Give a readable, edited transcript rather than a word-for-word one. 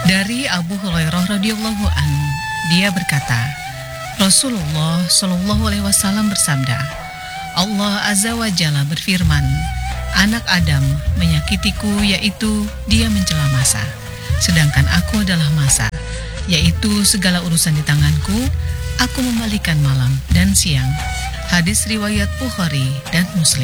Dari Abu Hurairah radhiyallahu an, dia berkata, Rasulullah shallallahu alaihi wasallam bersabda, Allah azza wa jalla berfirman, anak Adam menyakitiku, yaitu dia mencela masa, sedangkan aku adalah masa, yaitu segala urusan di tanganku, aku membalikan malam dan siang. Hadis riwayat Bukhari dan Muslim.